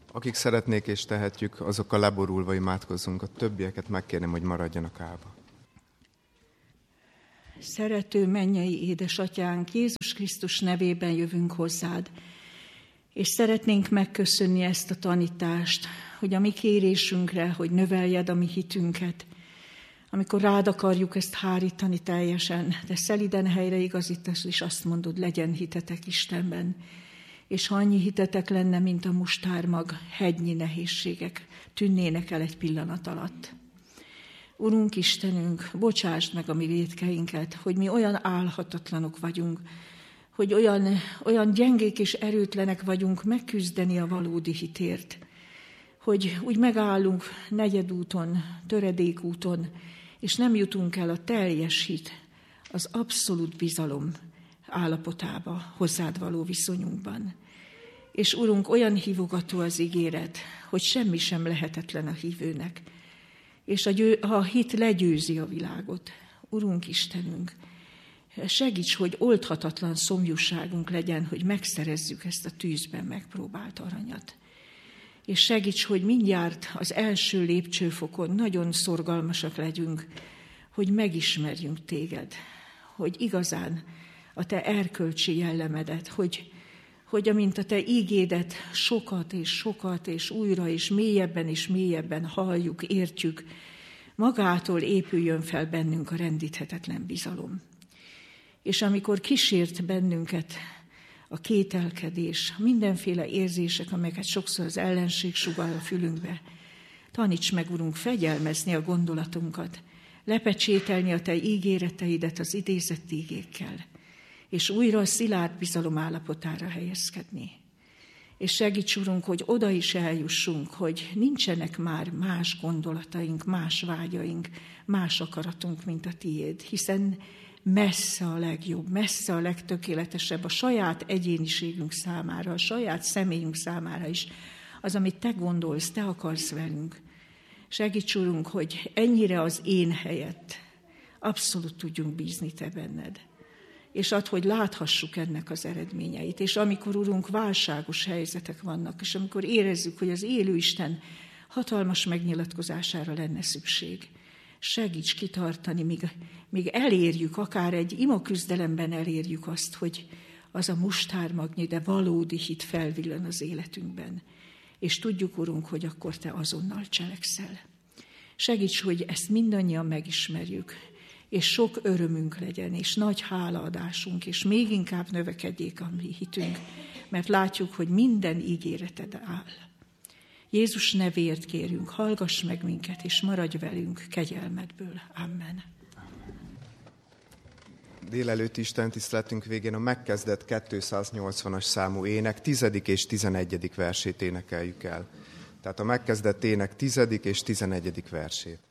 Akik szeretnék és tehetjük, azokkal leborulva imádkozzunk, a többieket megkérném, hogy maradjanak állva. Szerető mennyei édesatyánk, Jézus Krisztus nevében jövünk hozzád, és szeretnénk megköszönni ezt a tanítást, hogy a mi kérésünkre, hogy növeljed a mi hitünket, amikor rád akarjuk ezt hárítani teljesen, de szeliden helyreigazítasz, és azt mondod, legyen hitetek Istenben. És ha annyi hitetek lenne, mint a mustármag, hegynyi nehézségek tűnnének el egy pillanat alatt. Urunk Istenünk, bocsásd meg a mi vétkeinket, hogy mi olyan álhatatlanok vagyunk, hogy olyan gyengék és erőtlenek vagyunk megküzdeni a valódi hitért, hogy úgy megállunk negyedúton, töredékúton, és nem jutunk el a teljes hit, az abszolút bizalom állapotába, hozzád való viszonyunkban. És Urunk, olyan hívogató az ígéret, hogy semmi sem lehetetlen a hívőnek, és a hit legyőzi a világot. Urunk Istenünk, segíts, hogy oldhatatlan szomjúságunk legyen, hogy megszerezzük ezt a tűzben megpróbált aranyat. És segíts, hogy mindjárt az első lépcsőfokon nagyon szorgalmasak legyünk, hogy megismerjünk téged, hogy igazán a te erkölcsi jellemedet, hogy amint a te ígédet sokat és újra és mélyebben halljuk, értjük, magától épüljön fel bennünk a rendíthetetlen bizalom. És amikor kísért bennünket a kételkedés, mindenféle érzések, amelyeket sokszor az ellenség sugall a fülünkbe, taníts meg, Urunk, fegyelmezni a gondolatunkat, lepecsételni a te ígéreteidet az idézett ígékkel, és újra a szilárd bizalom állapotára helyezkedni. És segíts, Urunk, hogy oda is eljussunk, hogy nincsenek már más gondolataink, más vágyaink, más akaratunk, mint a tiéd, hiszen messze a legjobb, messze a legtökéletesebb a saját egyéniségünk számára, a saját személyünk számára is az, amit te gondolsz, te akarsz velünk. Segíts, Urunk, hogy ennyire az én helyett abszolút tudjunk bízni te benned. És add, hogy láthassuk ennek az eredményeit. És amikor, Urunk, válságos helyzetek vannak, és amikor érezzük, hogy az élő Isten hatalmas megnyilatkozására lenne szükség, segíts kitartani, míg elérjük, akár egy imaküzdelemben elérjük azt, hogy az a mustármagnyi, de valódi hit felvillan az életünkben. És tudjuk, Urunk, hogy akkor te azonnal cselekszel. Segíts, hogy ezt mindannyian megismerjük, és sok örömünk legyen, és nagy hálaadásunk, és még inkább növekedjék a mi hitünk, mert látjuk, hogy minden ígéreted áll. Jézus nevéért kérünk, hallgass meg minket, és maradj velünk kegyelmedből. Amen. Délelőtt Isten tiszteletünk végén a megkezdett 280-as számú ének 10. és 11. versét énekeljük el. Tehát a megkezdett ének 10. és 11. versét.